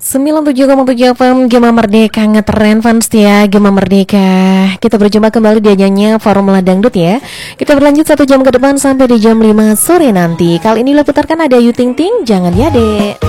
97,7 FM Gema Merdeka ngetren fans ya, Gema Merdeka. Kita berjumpa kembali di ajangnya Formula Dangdut ya. Kita berlanjut 1 jam ke depan sampai di jam 5 sore nanti. Kali ini lo putarkan ada Ayu Ting Ting, Jangan Ya Dek.